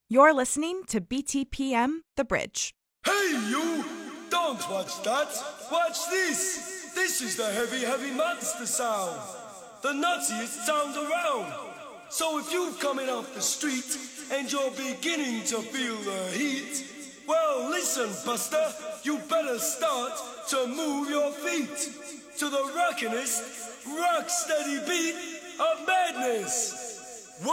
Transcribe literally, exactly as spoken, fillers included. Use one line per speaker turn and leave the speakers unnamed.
You're listening to B T P M The Bridge.
Hey, you! Don't watch that! Watch this! This is the heavy, heavy monster sound! The nuttiest sound around! So if you're coming off the street and you're beginning to feel the heat, well, listen, Buster, you better start to move your feet to the rockinest, rock-steady beat of madness!